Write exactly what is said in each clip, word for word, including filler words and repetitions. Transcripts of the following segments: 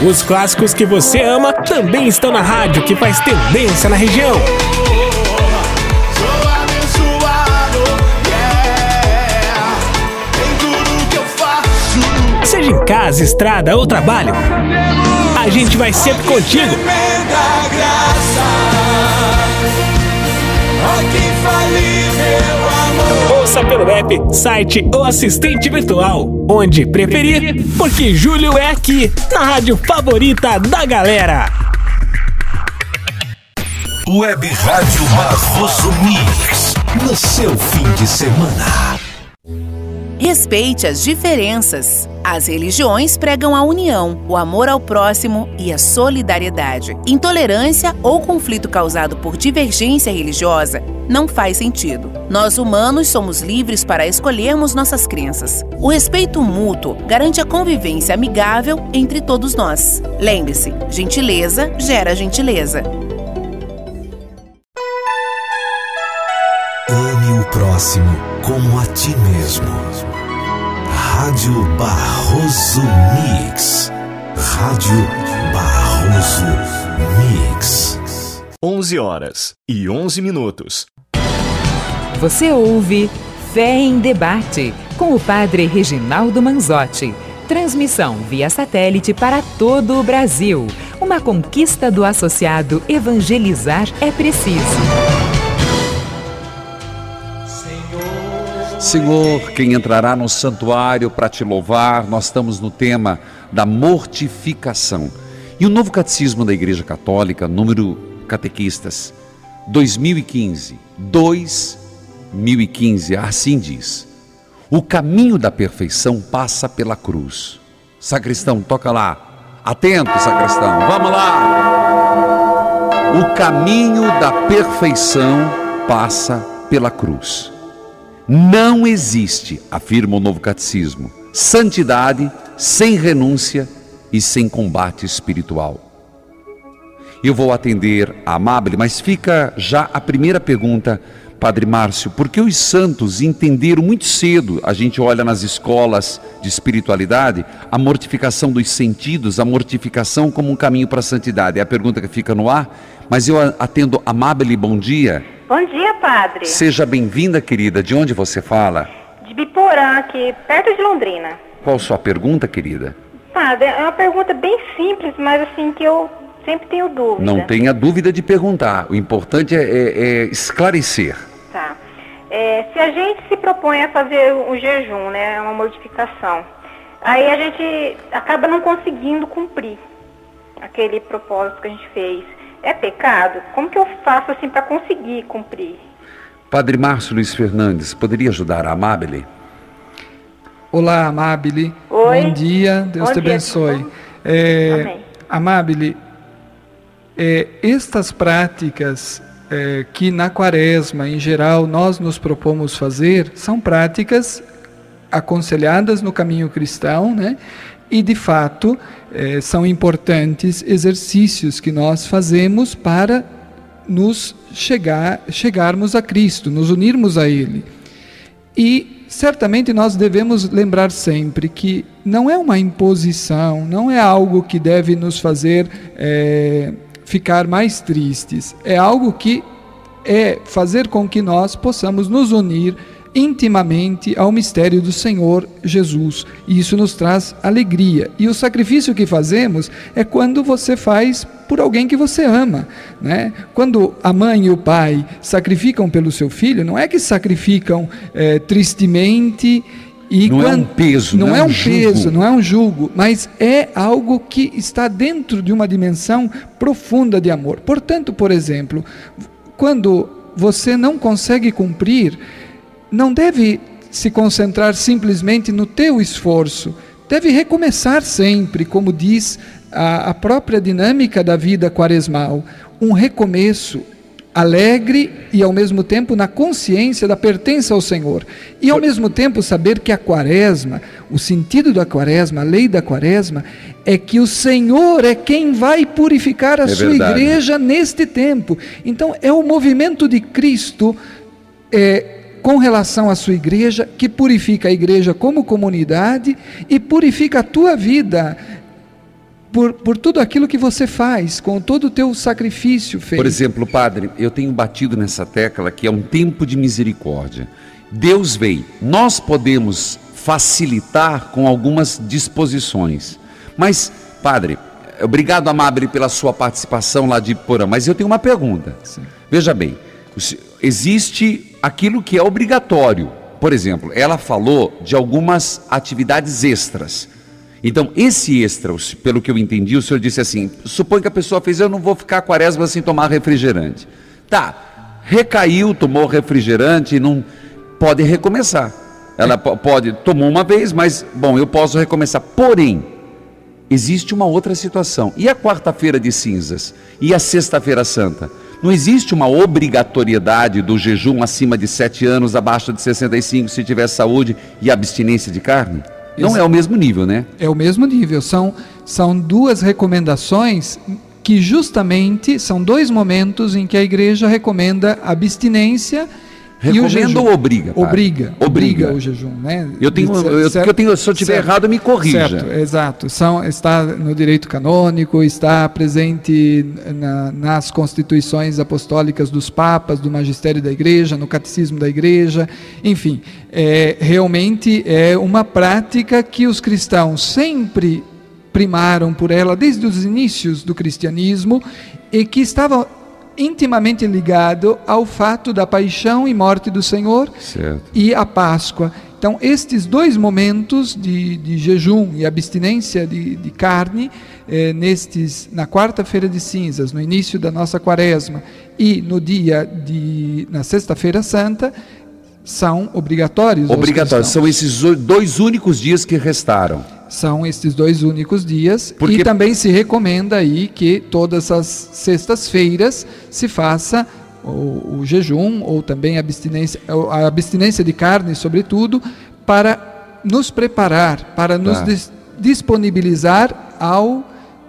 Os clássicos que você ama também estão na rádio que faz tendência na região. Seja em casa, estrada ou trabalho, a gente vai sempre contigo. Ouça pelo app, site ou assistente virtual, onde preferir, porque Júlio é aqui, na rádio favorita da galera. Web Rádio Barroso Mix, no seu fim de semana. Respeite as diferenças. As religiões pregam a união, o amor ao próximo e a solidariedade. Intolerância ou conflito causado por divergência religiosa não faz sentido. Nós humanos somos livres para escolhermos nossas crenças. O respeito mútuo garante a convivência amigável entre todos nós. Lembre-se, gentileza gera gentileza. Ame o próximo como a ti mesmo. Rádio Barroso Mix. Rádio Barroso Mix. onze horas e onze minutos. Você ouve Fé em Debate, com o padre Reginaldo Manzotti. Transmissão via satélite para todo o Brasil. Uma conquista do associado Evangelizar é Preciso. Senhor, quem entrará no santuário para te louvar? Nós estamos no tema da mortificação. E o novo catecismo da Igreja Católica, número catequistas, dois mil e quinze, dois mil e quinze, assim diz: o caminho da perfeição passa pela cruz. Sacristão, toca lá. Atento, sacristão, vamos lá. O caminho da perfeição passa pela cruz. Não existe, afirma o novo catecismo, santidade sem renúncia e sem combate espiritual. Eu vou atender a Amábile, mas fica já a primeira pergunta, Padre Márcio, porque os santos entenderam muito cedo, a gente olha nas escolas de espiritualidade, a mortificação dos sentidos, a mortificação como um caminho para a santidade. É a pergunta que fica no ar, mas eu atendo a Amábile, bom dia. Bom dia, padre. Seja bem-vinda, querida. De onde você fala? De Biporã, aqui perto de Londrina. Qual a sua pergunta, querida? Padre, é uma pergunta bem simples, mas assim que eu sempre tenho dúvida. Não tenha dúvida de perguntar. O importante é, é, é esclarecer. Tá. É, se a gente se propõe a fazer um jejum, né, uma mortificação, aí a gente acaba não conseguindo cumprir aquele propósito que a gente fez. É pecado? Como que eu faço assim para conseguir cumprir? Padre Márcio Luiz Fernandes, poderia ajudar a Amábile? Olá, Amábile. Oi. Bom dia, Deus Bom te dia, abençoe. É, Amém. Amábile, é, estas práticas é, que na quaresma, em geral, nós nos propomos fazer, são práticas aconselhadas no caminho cristão, né? E, de fato, eh, são importantes exercícios que nós fazemos para nos chegar, chegarmos a Cristo, nos unirmos a Ele. E, certamente, nós devemos lembrar sempre que não é uma imposição, não é algo que deve nos fazer eh, ficar mais tristes. É algo que é fazer com que nós possamos nos unir intimamente ao mistério do Senhor Jesus, e isso nos traz alegria. E o sacrifício que fazemos é quando você faz por alguém que você ama, né? Quando a mãe e o pai sacrificam pelo seu filho, não é que sacrificam é, tristemente e não quando, é um peso, não, não é um, um peso, jugo. não é um jugo, mas é algo que está dentro de uma dimensão profunda de amor. Portanto, por exemplo, quando você não consegue cumprir, não deve se concentrar simplesmente no teu esforço, deve recomeçar sempre, como diz a, a própria dinâmica da vida quaresmal, um recomeço alegre e ao mesmo tempo na consciência da pertença ao Senhor. E ao mesmo tempo saber que a quaresma, o sentido da quaresma, a lei da quaresma, é que o Senhor é quem vai purificar a é sua verdade. igreja neste tempo. Então é o movimento de Cristo é, com relação à sua igreja, que purifica a igreja como comunidade e purifica a tua vida por, por tudo aquilo que você faz, com todo o teu sacrifício feito. Por exemplo, padre, eu tenho batido nessa tecla que é um tempo de misericórdia. Deus veio, nós podemos facilitar com algumas disposições. Mas, padre, obrigado, Amábile, pela sua participação lá de Porã, mas eu tenho uma pergunta. Sim. Veja bem, existe aquilo que é obrigatório. Por exemplo, ela falou de algumas atividades extras. Então, esse extra, pelo que eu entendi, o senhor disse assim, supõe que a pessoa fez, eu não vou ficar quaresma sem tomar refrigerante. Tá, recaiu, tomou refrigerante, não pode recomeçar. Ela pode, tomou uma vez, mas, bom, eu posso recomeçar. Porém, existe uma outra situação. E a quarta-feira de cinzas? E a sexta-feira santa? Não existe uma obrigatoriedade do jejum acima de sete anos, abaixo de sessenta e cinco, se tiver saúde, e abstinência de carne? Não Exato. É o mesmo nível, né? É o mesmo nível. São, são duas recomendações que justamente são dois momentos em que a igreja recomenda abstinência. Recomenda ou obriga? Obriga, obriga, obriga o jejum, né? Eu tenho, eu, eu tenho, se eu estiver errado, me corrija. Certo, exato. São, está no direito canônico, está presente na, nas constituições apostólicas dos papas, do magistério da igreja, no catecismo da igreja, enfim, é, realmente é uma prática que os cristãos sempre primaram por ela desde os inícios do cristianismo e que estava intimamente ligado ao fato da paixão e morte do Senhor, certo. E a Páscoa. Então, estes dois momentos de, de jejum e abstinência de, de carne, eh, nestes, na quarta-feira de cinzas, no início da nossa quaresma, e no dia de, na sexta-feira santa, são obrigatórios. Obrigatórios, são esses dois únicos dias que restaram. São estes dois únicos dias. Porque... E também se recomenda aí que todas as sextas-feiras se faça o, o jejum ou também a abstinência, a abstinência de carne, sobretudo, para nos preparar, para nos tá. dis, disponibilizar ao,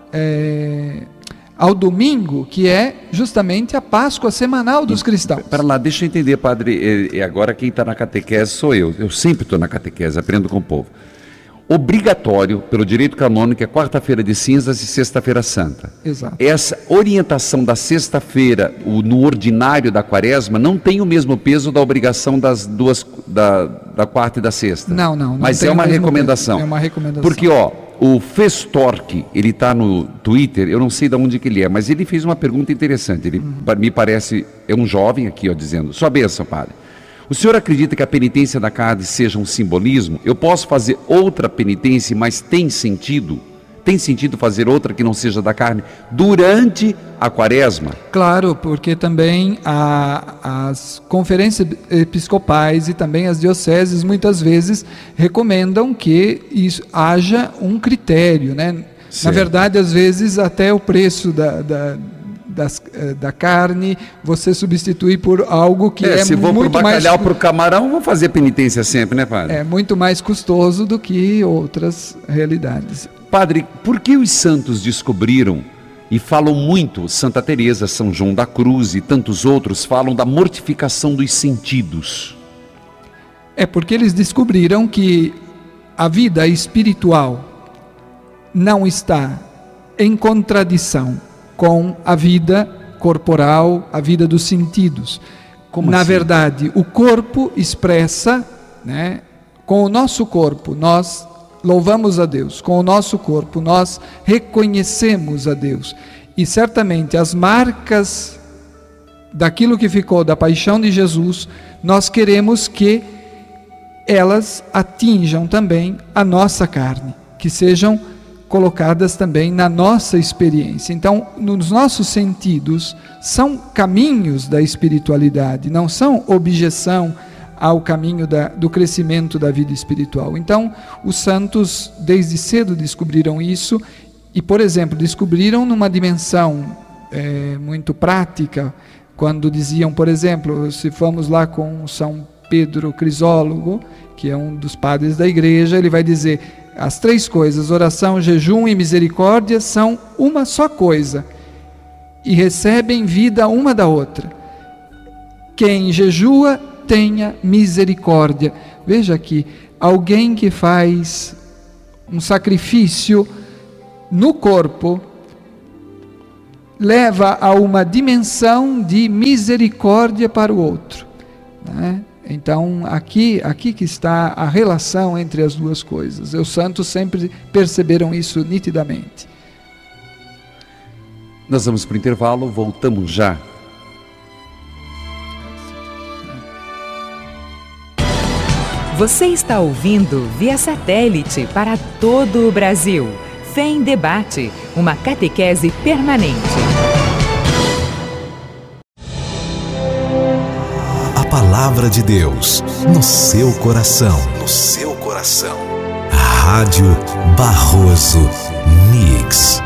é, ao domingo, que é justamente a Páscoa semanal dos cristãos. Para lá, deixa eu entender, padre, e agora quem está na catequese sou eu. Eu sempre estou na catequese, aprendo com o povo. Obrigatório, pelo direito canônico, é quarta-feira de cinzas e sexta-feira santa. Exato. Essa orientação da sexta-feira, no ordinário da quaresma, não tem o mesmo peso da obrigação das duas, da, da quarta e da sexta. Não, não. não Mas é uma recomendação. Peso. É uma recomendação. Porque, ó, o Festorque, ele está no Twitter, eu não sei de onde que ele é, mas ele fez uma pergunta interessante. Ele, uhum. me parece, é um jovem aqui, ó, dizendo, sua bênção, padre. O senhor acredita que a penitência da carne seja um simbolismo? Eu posso fazer outra penitência, mas tem sentido? Tem sentido fazer outra que não seja da carne durante a quaresma? Claro, porque também a, as conferências episcopais e também as dioceses muitas vezes recomendam que isso, haja um critério, né? Na verdade, às vezes até o preço da... da Das, da carne, você substitui por algo que é, é se vou muito pro bacalhau, mais... para o camarão, vou fazer penitência sempre, né, padre? É muito mais custoso do que outras realidades. Padre, por que os santos descobriram e falam muito, Santa Teresa, São João da Cruz e tantos outros, falam da mortificação dos sentidos? É porque eles descobriram que a vida espiritual não está em contradição com a vida corporal, a vida dos sentidos. Como Na assim? verdade, o corpo expressa, né, com o nosso corpo nós louvamos a Deus, com o nosso corpo nós reconhecemos a Deus. E certamente as marcas daquilo que ficou da paixão de Jesus, nós queremos que elas atinjam também a nossa carne, que sejam colocadas também na nossa experiência. Então, nos nossos sentidos, são caminhos da espiritualidade, não são objeção ao caminho da, do crescimento da vida espiritual. Então, os santos, desde cedo, descobriram isso e, por exemplo, descobriram numa dimensão é, muito prática, quando diziam, por exemplo, se formos lá com São Pedro Crisólogo, que é um dos padres da igreja, ele vai dizer... As três coisas, oração, jejum e misericórdia, são uma só coisa e recebem vida uma da outra. Quem jejua, tenha misericórdia. Veja aqui, alguém que faz um sacrifício no corpo leva a uma dimensão de misericórdia para o outro, né? Então, aqui, aqui que está a relação entre as duas coisas. Os santos sempre perceberam isso nitidamente. Nós vamos para o intervalo, voltamos já. Você está ouvindo via satélite para todo o Brasil. Fé em Debate, uma catequese permanente. A palavra de Deus no seu coração. No seu coração. Rádio Barroso Mix.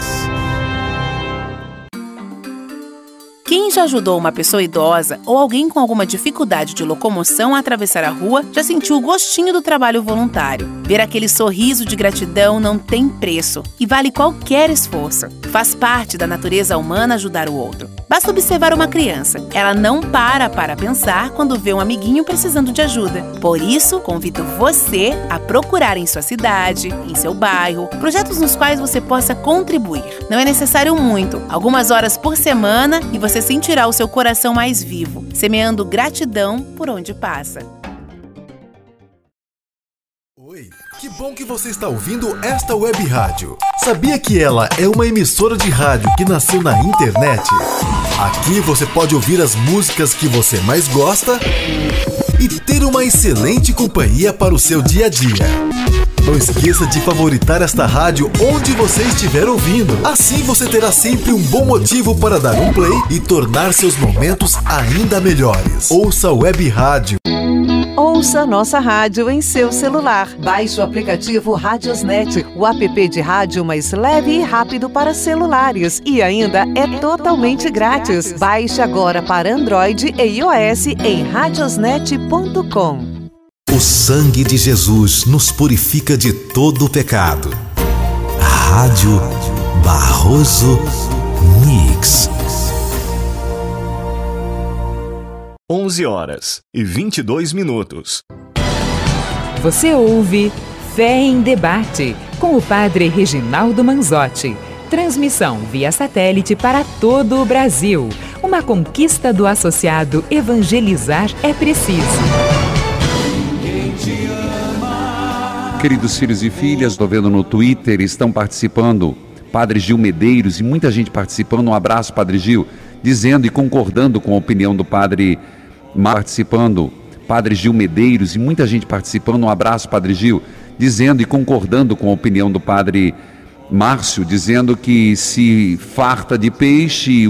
Quem já ajudou uma pessoa idosa ou alguém com alguma dificuldade de locomoção a atravessar a rua já sentiu o gostinho do trabalho voluntário. Ver aquele sorriso de gratidão não tem preço e vale qualquer esforço. Faz parte da natureza humana ajudar o outro. Basta observar uma criança. Ela não para para pensar quando vê um amiguinho precisando de ajuda. Por isso, convido você a procurar em sua cidade, em seu bairro, projetos nos quais você possa contribuir. Não é necessário muito, algumas horas por semana e você sentirá o seu coração mais vivo, semeando gratidão por onde passa. Oi, que bom que você está ouvindo esta web rádio. Sabia que ela é uma emissora de rádio que nasceu na internet? Aqui você pode ouvir as músicas que você mais gosta e ter uma excelente companhia para o seu dia a dia. Não esqueça de favoritar esta rádio onde você estiver ouvindo. Assim você terá sempre um bom motivo para dar um play e tornar seus momentos ainda melhores. Ouça a web rádio. Ouça nossa rádio em seu celular. Baixe o aplicativo Radiosnet, o app de rádio mais leve e rápido para celulares. E ainda é totalmente grátis. Baixe agora para Android e iOS em radiosnet ponto com. O sangue de Jesus nos purifica de todo o pecado. Rádio Barroso Mix. onze horas e vinte e dois minutos. Você ouve Fé em Debate com o Padre Reginaldo Manzotti. Transmissão via satélite para todo o Brasil. Uma conquista do associado Evangelizar é Preciso. Queridos filhos e filhas, estou vendo no Twitter, estão participando, Padre Gil Medeiros, e muita gente participando. Um abraço, Padre Gil, dizendo e concordando com a opinião do Padre, participando, Padre Gil Medeiros, e muita gente participando. Um abraço, Padre Gil, dizendo e concordando com a opinião do Padre Márcio, dizendo que se farta de peixe,